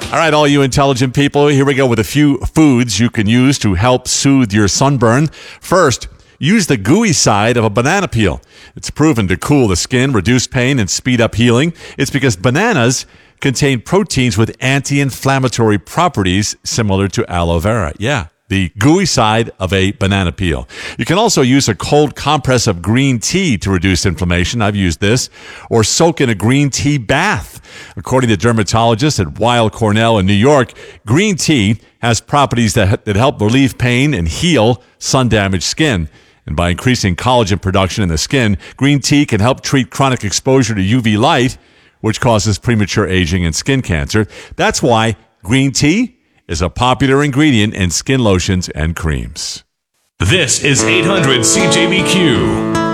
All right, all you intelligent people, here we go with a few foods you can use to help soothe your sunburn. First, use the gooey side of a banana peel. It's proven to cool the skin, reduce pain, and speed up healing. It's because bananas contain proteins with anti-inflammatory properties similar to aloe vera. Yeah, the gooey side of a banana peel. You can also use a cold compress of green tea to reduce inflammation. I've used this. Or soak in a green tea bath. According to dermatologists at Weill Cornell in New York, green tea has properties that help relieve pain and heal sun-damaged skin. And by increasing collagen production in the skin, green tea can help treat chronic exposure to UV light, which causes premature aging and skin cancer. That's why green tea is a popular ingredient in skin lotions and creams. This is 800 CJBQ.